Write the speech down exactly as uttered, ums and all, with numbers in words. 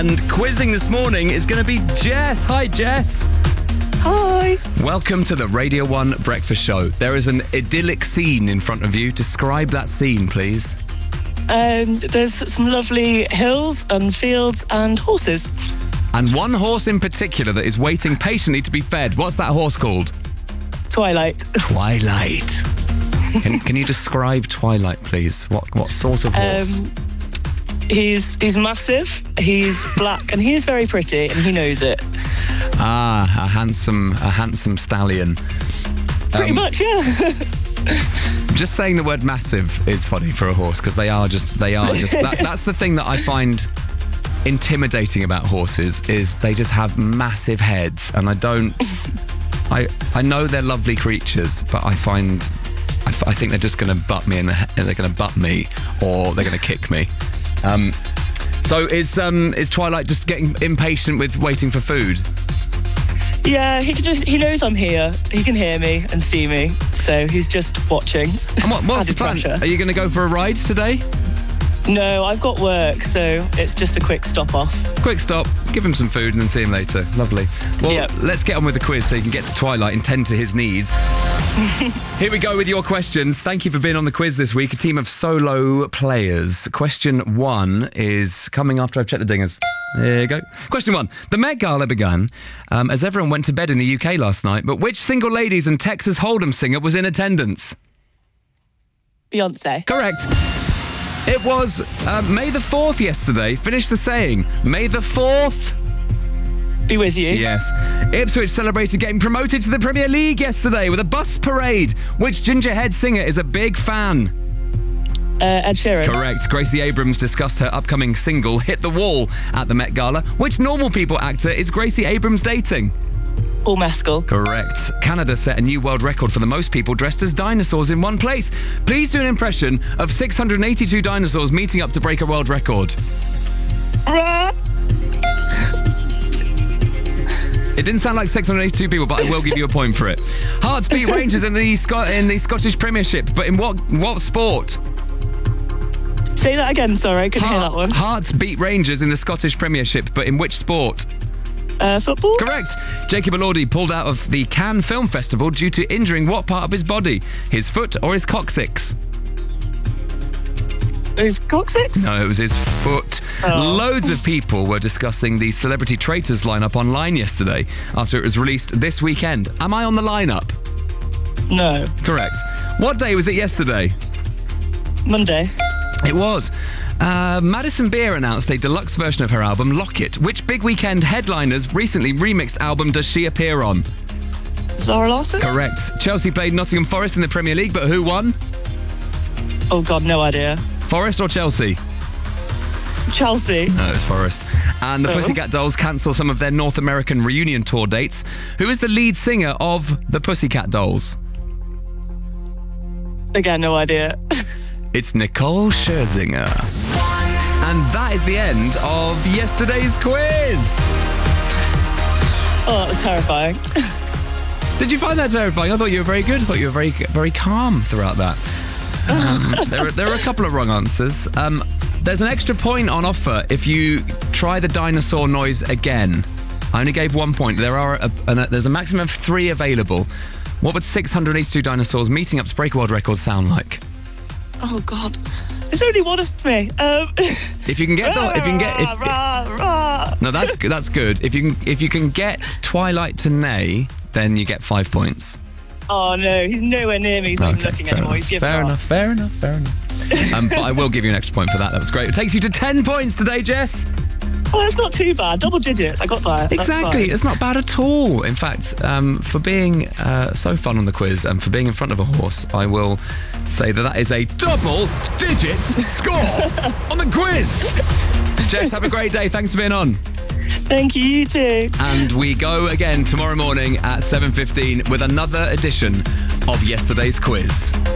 And quizzing this morning is going to be Jess. Hi, Jess. Hi. Welcome to the Radio one Breakfast Show. There is an idyllic scene in front of you. Describe that scene, please. Um, there's some lovely hills and fields and horses. And one horse in particular that is waiting patiently to be fed. What's that horse called? Twilight. Twilight. Can, can you describe Twilight, please? What what sort of horse? Um, he's he's massive, he's black, and he's very pretty, and he knows it. Ah, a handsome, a handsome stallion. Pretty Um, much, yeah. Just saying the word massive is funny for a horse because they are just, they are just. That, that's the thing that I find intimidating about horses is they just have massive heads, and I don't. I I know they're lovely creatures, but I find I, f- I think they're just going to butt me in the he- they're going to butt me or they're going to kick me. Um, so is um is Twilight just getting impatient with waiting for food? Yeah, he can just he knows I'm here. He can hear me and see me, so he's just watching. And what, what's the Added plan? pressure. Are you going to go for a ride today? No, I've got work, so it's just a quick stop off. Quick stop, give him some food and then see him later. Lovely. Well, Yep. let's get on with the quiz so you can get to Twilight and tend to his needs. Here we go with your questions. Thank you for being on the quiz this week. A team of solo players. Question one is coming after I've checked the dingers. There you go. Question one. The Met Gala began um, as everyone went to bed in the U K last night, but which single ladies and Texas Hold'em singer was in attendance? Beyonce. Correct. It was uh, May the fourth yesterday. Finish the saying. May the fourth. Be with you. Yes. Ipswich celebrated getting promoted to the Premier League yesterday with a bus parade. Which Gingerhead singer is a big fan? Uh, Ed Sheeran. Correct. Gracie Abrams discussed her upcoming single, Hit the Wall, at the Met Gala. Which Normal People actor is Gracie Abrams dating? Paul Mescal. Correct. Canada set a new world record for the most people dressed as dinosaurs in one place. Please do an impression of six hundred eighty-two dinosaurs meeting up to break a world record. It didn't sound like six hundred eighty-two people, but I will give you a point for it. Hearts beat Rangers in the Scot- in the Scottish Premiership, but in what what sport? Say that again, sorry, I couldn't hear that one. Hearts beat Rangers in the Scottish Premiership, but in which sport? Uh, football? Correct. Jacob Elordi pulled out of the Cannes Film Festival due to injuring what part of his body? His foot or his coccyx? His coccyx? No, it was his foot. Oh. Loads of people were discussing the Celebrity Traitors lineup online yesterday after it was released this weekend. Am I on the lineup? No. Correct. What day was it yesterday? Monday. It was. Uh, Madison Beer announced a deluxe version of her album, Lock It. Which big weekend headliners recently remixed album does she appear on? Zara Larsson? Correct. Chelsea played Nottingham Forest in the Premier League, but who won? Oh, God, no idea. Forest or Chelsea? Chelsea. No, it's Forest. And the Oh. Pussycat Dolls cancel some of their North American reunion tour dates. Who is the lead singer of the Pussycat Dolls? Again, no idea. It's Nicole Scherzinger. And that is the end of yesterday's quiz. Oh, that was terrifying. Did you find that terrifying? I thought you were very good. I thought you were very, very calm throughout that. Um, there, are, there are a couple of wrong answers. Um, there's an extra point on offer if you try the dinosaur noise again. I only gave one point. There are a, a, there's a maximum of three available. What would six hundred eighty-two dinosaurs meeting up to break a world record sound like? Oh, God. There's only one of me. Um, If you can get the, if you can get, if, rah, rah. no, that's good. That's good. If you can, if you can get Twilight to neigh, then you get five points. Oh, no, he's nowhere near me. He's not even looking fair anymore. enough. He's given Fair up. enough. Fair enough. Fair enough. um, but I will give you an extra point for that. That was great. It takes you to ten points today, Jess. Oh, that's not too bad. Double digits. I got that. That's Exactly. fine. It's not bad at all. In fact, um, for being uh, so fun on the quiz and for being in front of a horse, I will say that that is a double digits score on the quiz. Jess, have a great day. Thanks for being on. Thank you, you too. And we go again tomorrow morning at seven fifteen with another edition of yesterday's quiz.